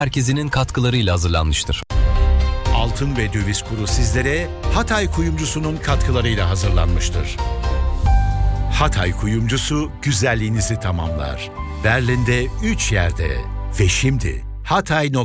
Merkezi'nin katkılarıyla hazırlanmıştır. Altın ve döviz kuru sizlere Hatay Kuyumcusu'nun katkılarıyla hazırlanmıştır. Hatay Kuyumcusu güzelliğinizi tamamlar. Berlin'de 3 yerde ve şimdi Hatay